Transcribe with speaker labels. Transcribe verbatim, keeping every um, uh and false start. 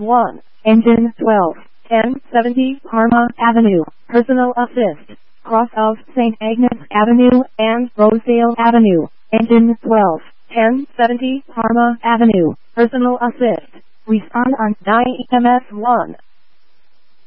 Speaker 1: one, engine twelve, ten seventy Parma Avenue, personal assist, cross of Saint Agnes Avenue and Rosedale Avenue, engine twelve, ten seventy Parma Avenue, personal assist, respond on die E M S one.